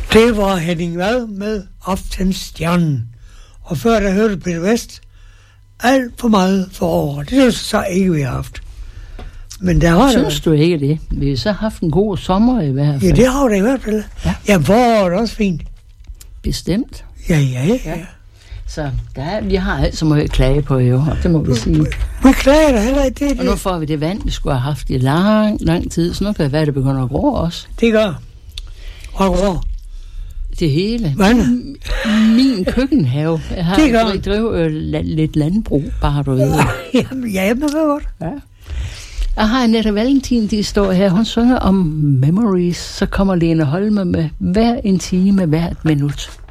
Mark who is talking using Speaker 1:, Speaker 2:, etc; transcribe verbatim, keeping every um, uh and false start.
Speaker 1: Det var Henning Vad med Aftenstjernen. Og før der hørte Peter Vest, alt for meget for år. Det er så ikke, vi har haft. Men der har
Speaker 2: Synes du ikke det? Vi har så haft en god sommer i hvert fald.
Speaker 1: Ja, det har vi da i hvert fald. Ja, ja, foråret er også fint.
Speaker 2: Bestemt.
Speaker 1: Ja, ja, ja. ja.
Speaker 2: Så der er, vi har alt så meget at klage på i år, det må vi sige.
Speaker 1: Vi klager da heller ikke det.
Speaker 2: Og nu får vi det vand, vi skulle have haft i lang, lang tid, så nu kan det være, det begynder at gro også.
Speaker 1: Det gør. Og grå.
Speaker 2: Det hele.
Speaker 1: Vand.
Speaker 2: Min køkkenhave. Jeg har
Speaker 1: det gør.
Speaker 2: Jeg driver øh, la- lidt landbrug, bare du ved.
Speaker 1: Jamen, ja, jeg ved godt.
Speaker 2: Ja. Jeg har Annette Valentin, de står her. Hun synger om memories, så kommer Lene Holme med hver en time, hvert minut.